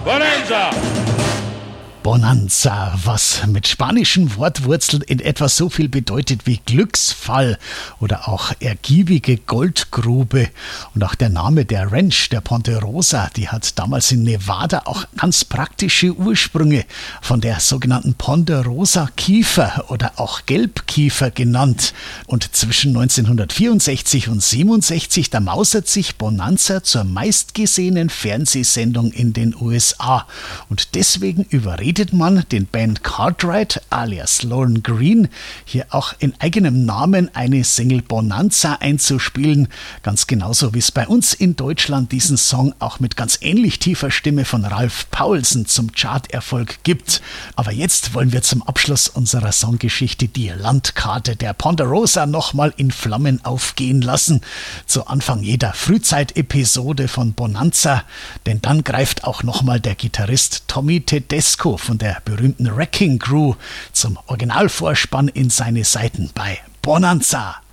Bonanza! Bonanza, was mit spanischen Wortwurzeln in etwa so viel bedeutet wie Glücksfall oder auch ergiebige Goldgrube. Und auch der Name der Ranch, der Ponderosa, die hat damals in Nevada auch ganz praktische Ursprünge, von der sogenannten Ponderosa-Kiefer oder auch Gelbkiefer genannt. Und zwischen 1964 und 67, da mausert sich Bonanza zur meistgesehenen Fernsehsendung in den USA. Und deswegen überredet man den Ben Cartwright alias Lorne Greene hier auch in eigenem Namen eine Single Bonanza einzuspielen, ganz genauso wie es bei uns in Deutschland diesen Song auch mit ganz ähnlich tiefer Stimme von Ralf Paulsen zum Charterfolg gibt. Aber jetzt wollen wir zum Abschluss unserer Songgeschichte die Landkarte der Ponderosa nochmal in Flammen aufgehen lassen, zu Anfang jeder Frühzeit-Episode von Bonanza, denn dann greift auch nochmal der Gitarrist Tommy Tedesco von der berühmten Wrecking Crew zum Originalvorspann in seine Saiten bei Bonanza.